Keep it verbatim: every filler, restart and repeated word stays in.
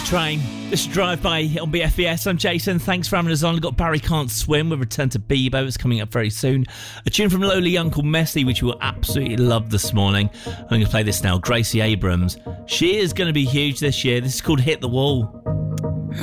Train. This is Drive By on B F B S. I'm Jason. Thanks for having us on. We've got Barry Can't Swim. We'll return to Bebo. It's coming up very soon. A tune from Lowly Young called Messy, which you will absolutely love this morning. I'm going to play this now. Gracie Abrams. She is going to be huge this year. This is called Hit the Wall.